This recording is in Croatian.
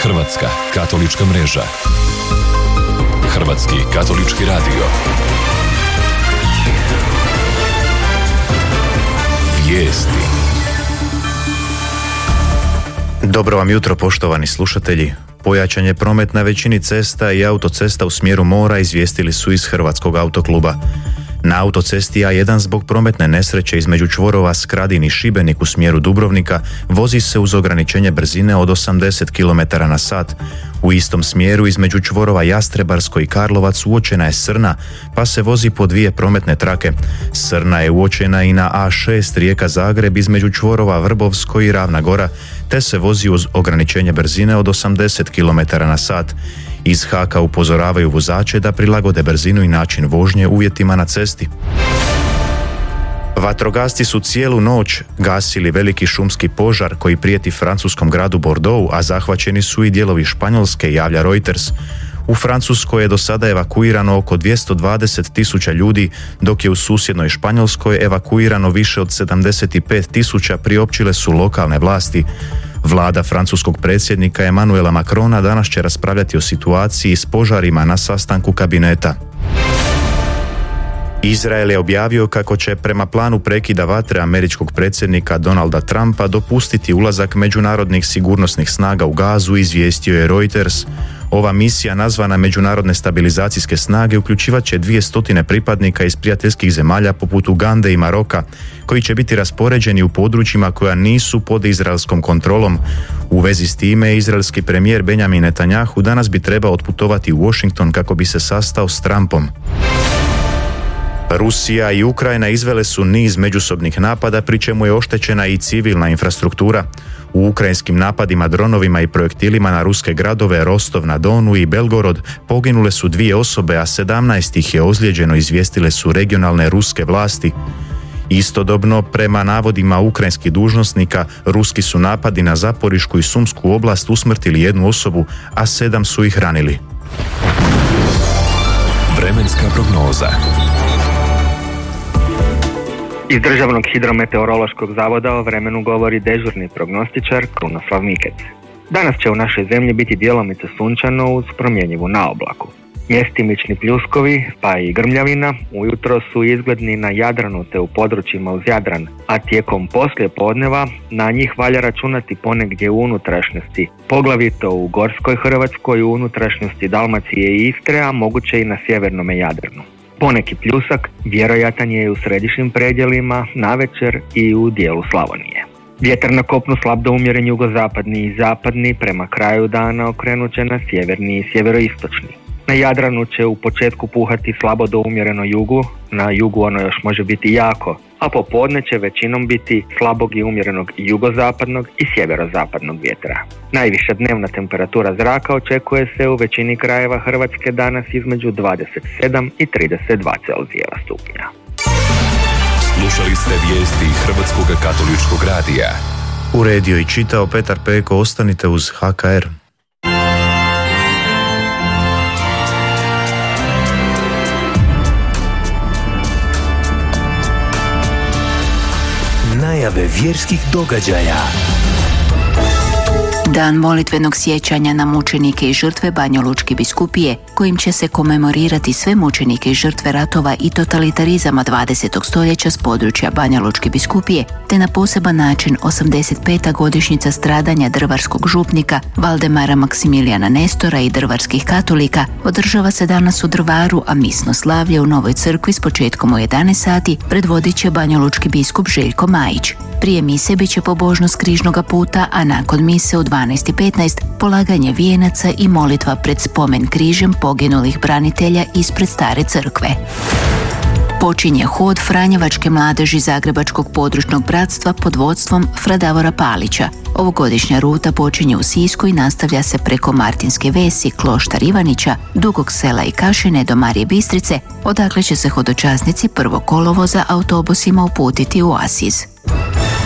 Hrvatska katolička mreža. Hrvatski katolički radio. Vijesti. Dobro vam jutro, poštovani slušatelji. Pojačan je promet na većini cesta i autocesta u smjeru mora, izvijestili su iz Hrvatskog autokluba. Na autocesti A1 zbog prometne nesreće između čvorova Skradin i Šibenik u smjeru Dubrovnika vozi se uz ograničenje brzine od 80 km/h. U istom smjeru između čvorova Jastrebarsko i Karlovac uočena je srna, pa se vozi po dvije prometne trake. Srna je uočena i na A6 Rijeka-Zagreb između čvorova Vrbovsko i Ravna Gora, te se vozi uz ograničenje brzine od 80 km/h. Iz HAK-a upozoravaju vozače da prilagode brzinu i način vožnje uvjetima na cesti. Vatrogasci su cijelu noć gasili veliki šumski požar koji prijeti francuskom gradu Bordeaux, a zahvaćeni su i dijelovi Španjolske, javlja Reuters. U Francuskoj je do sada evakuirano oko 220.000 ljudi, dok je u susjednoj Španjolskoj evakuirano više od 75.000, priopćile su lokalne vlasti. Vlada francuskog predsjednika Emmanuela Macrona danas će raspravljati o situaciji s požarima na sastanku kabineta. Izrael je objavio kako će prema planu prekida vatre američkog predsjednika Donalda Trumpa dopustiti ulazak međunarodnih sigurnosnih snaga u Gazu, izvijestio je Reuters. Ova misija, nazvana Međunarodne stabilizacijske snage, uključivat će 200 pripadnika iz prijateljskih zemalja poput Ugande i Maroka, koji će biti raspoređeni u područjima koja nisu pod izraelskom kontrolom. U vezi s time, izraelski premijer Benjamin Netanjahu danas bi trebao otputovati u Washington kako bi se sastao s Trumpom. Rusija i Ukrajina izvele su niz međusobnih napada, pri čemu je oštećena i civilna infrastruktura. U ukrajinskim napadima dronovima i projektilima na ruske gradove Rostov na Donu i Belgorod poginule su 2 osobe, a 17 ih je ozlijeđeno, izvijestile su regionalne ruske vlasti. Istodobno, prema navodima ukrajinskih dužnosnika, ruski su napadi na Zaporišku i Sumsku oblast usmrtili 1 osobu, a 7 su ih ranili. Vremenska prognoza. Iz Državnog hidrometeorološkog zavoda o vremenu govori dežurni prognostičar Krunoslav Mikec. Danas će u našoj zemlji biti djelomice sunčano uz promjenjivu naoblaku. Mjestimični pljuskovi pa i grmljavina ujutro su izgledni na Jadranu te u područjima uz Jadran, a tijekom poslijepodneva na njih valja računati ponegdje u unutrašnjosti, poglavito u Gorskoj Hrvatskoj, u unutrašnjosti Dalmacije i Istre, a moguće i na sjevernome Jadranu. Poneki pljusak vjerojatan je u središnjim predjelima, navečer i u dijelu Slavonije. Vjetar na kopnu slab do umjeren jugozapadni i zapadni, prema kraju dana okrenut će na sjeverni i sjeveroistočni. Na Jadranu će u početku puhati slabo do umjereno jugu, na jugu ono još može biti jako, a popodne će većinom biti slabog i umjerenog jugozapadnog i sjeverozapadnog vjetra. Najviša dnevna temperatura zraka očekuje se u većini krajeva Hrvatske danas između 27 i 32 Celzijeva stupnja. Slušali ste vijesti Hrvatskog katoličkog radija. Uredio i čitao Petar Peko. Ostanite uz HKR. Najave vjerskih događaja. Dan molitvenog sjećanja na mučenike i žrtve Banjalučke biskupije, kojim će se komemorirati sve mučenike i žrtve ratova i totalitarizama 20. stoljeća s područja Banjalučke biskupije, te na poseban način 85. godišnjica stradanja drvarskog župnika Valdemara Maksimilijana Nestora i drvarskih katolika, održava se danas u Drvaru, a misno slavlje u Novoj crkvi s početkom u 11 sati predvodit će banjalučki biskup Željko Majić. Prije mise bit će pobožnost križnoga puta, a nakon mise u 12:15 polaganje vijenaca i molitva pred spomen križem poginulih branitelja ispred stare crkve. Počinje hod Franjevačke mladeži Zagrebačkog područnog bratstva pod vodstvom Fra Davora Palića. Ovogodišnja ruta počinje u Sisku i nastavlja se preko Martinske Vesi, Kloštar Ivanića, Dugog Sela i Kašine do Marije Bistrice, odakle će se hodočasnici 1. kolovoza autobusima uputiti u Asiz.